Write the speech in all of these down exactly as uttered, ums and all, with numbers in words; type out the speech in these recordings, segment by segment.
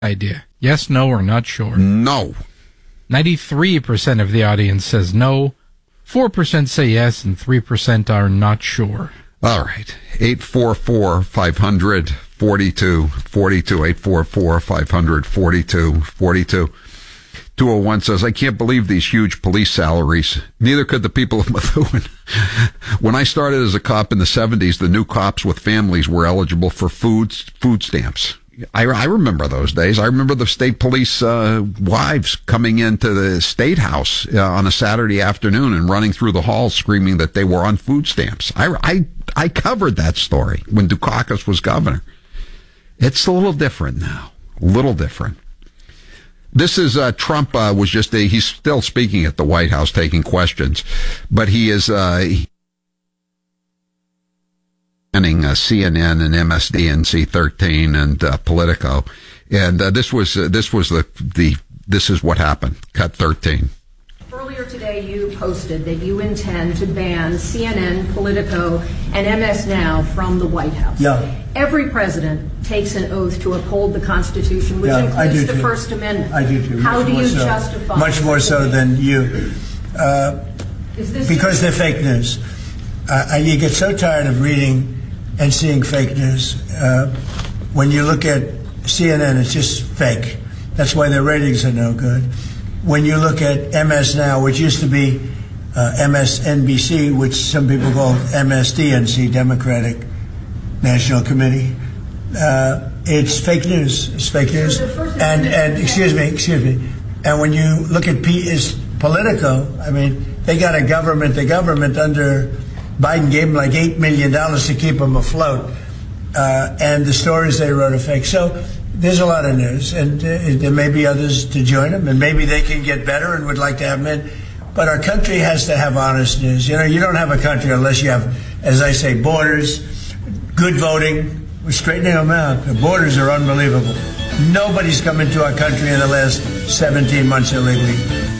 idea? Yes, no, or not sure? No. ninety-three percent of the audience says no, four percent say yes, and three percent are not sure. All right. eight four four, five hundred, forty-two forty-two. eight four four, five hundred, forty-two forty-two. two oh one says, I can't believe these huge police salaries. Neither could the people of Methuen. When I started as a cop in the seventies, the new cops with families were eligible for food, food stamps. I, I remember those days. I remember the state police uh, wives coming into the state house uh, on a Saturday afternoon and running through the halls screaming that they were on food stamps. I, I, I covered that story when Dukakis was governor. It's a little different now. A little different. This is, uh, Trump, uh, was just, a, he's still speaking at the White House taking questions, but he is, uh, banning uh, C N N and M S D N C thirteen and, uh, Politico. And, uh, this was, uh, this was the, the, this is what happened. Cut thirteen. Earlier today, you posted that you intend to ban C N N, Politico, and M S Now from the White House. Yeah. Every president takes an oath to uphold the Constitution, which yeah, includes the too. First Amendment. I do too. How Much do you so. justify? Much more so than you. Uh, Is this because they're fake news. Uh, you get so tired of reading and seeing fake news. Uh, when you look at C N N, it's just fake. That's why their ratings are no good. When you look at M S Now, which used to be uh, M S N B C, which some people call M S D N C, Democratic National Committee, uh, it's fake news. It's fake news. And and excuse me, excuse me. And when you look at P is Politico, I mean, they got a government. The government under Biden gave them like eight million dollars to keep them afloat, uh, and the stories they wrote are fake. So there's a lot of news, and uh, there may be others to join them, and maybe they can get better and would like to have them in. But our country has to have honest news. You know, you don't have a country unless you have, as I say, borders, good voting. We're straightening them out. The borders are unbelievable. Nobody's come into our country in the last seventeen months illegally.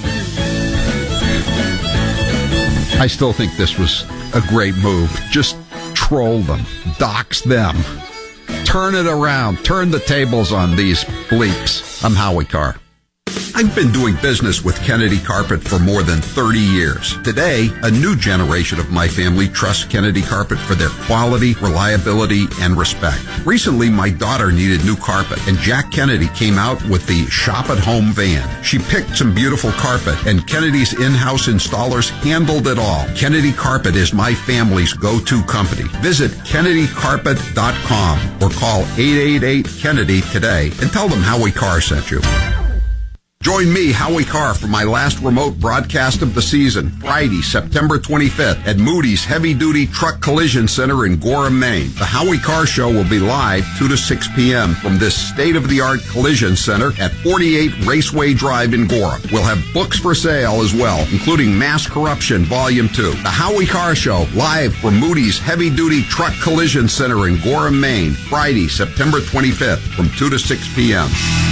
I still think this was a great move. Just troll them, dox them, turn it around, turn the tables on these bleeps. I'm Howie Carr. I've been doing business with Kennedy Carpet for more than thirty years. Today, a new generation of my family trusts Kennedy Carpet for their quality, reliability, and respect. Recently, my daughter needed new carpet, and Jack Kennedy came out with the Shop at Home van. She picked some beautiful carpet, and Kennedy's in-house installers handled it all. Kennedy Carpet is my family's go-to company. Visit Kennedy Carpet dot com or call eight eight eight Kennedy today and tell them Howie Carr sent you. Join me, Howie Carr, for my last remote broadcast of the season, Friday, September twenty-fifth, at Moody's Heavy Duty Truck Collision Center in Gorham, Maine. The Howie Carr Show will be live two to six p.m. from this state-of-the-art collision center at forty-eight Raceway Drive in Gorham. We'll have books for sale as well, including Mass Corruption Volume two. The Howie Carr Show, live from Moody's Heavy Duty Truck Collision Center in Gorham, Maine, Friday, September twenty-fifth, from two to six p.m.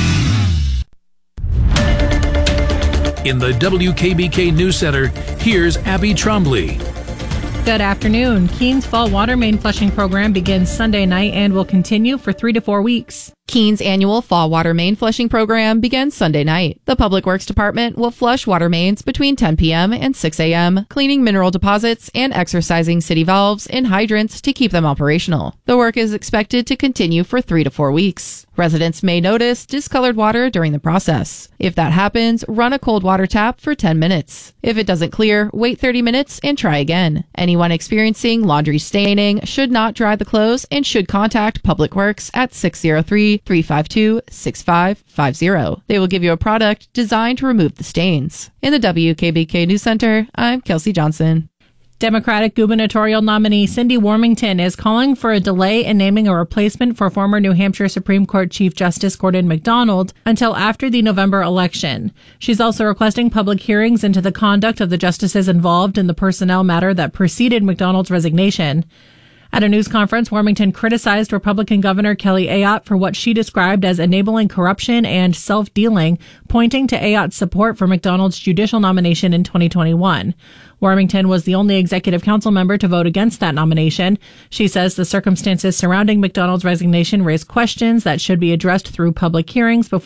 In the W K B K News Center, here's Abby Trombley. Good afternoon. Keens Fall Water Main Flushing Program begins Sunday night and will continue for three to four weeks. Keens' annual Fall Water Main Flushing Program begins Sunday night. The Public Works Department will flush water mains between ten p.m. and six a.m., cleaning mineral deposits and exercising city valves and hydrants to keep them operational. The work is expected to continue for three to four weeks. Residents may notice discolored water during the process. If that happens, run a cold water tap for ten minutes. If it doesn't clear, wait thirty minutes and try again. Anyone experiencing laundry staining should not dry the clothes and should contact Public Works at six oh three, three five two, six five five zero. They will give you a product designed to remove the stains. In the W K B K News Center, I'm Kelsey Johnson. Democratic gubernatorial nominee Cindy Warmington is calling for a delay in naming a replacement for former New Hampshire Supreme Court Chief Justice Gordon MacDonald until after the November election. She's also requesting public hearings into the conduct of the justices involved in the personnel matter that preceded MacDonald's resignation. At a news conference, Warmington criticized Republican Governor Kelly Ayotte for what she described as enabling corruption and self-dealing, pointing to Ayotte's support for MacDonald's judicial nomination in twenty twenty-one. Warmington was the only executive council member to vote against that nomination. She says the circumstances surrounding MacDonald's resignation raise questions that should be addressed through public hearings before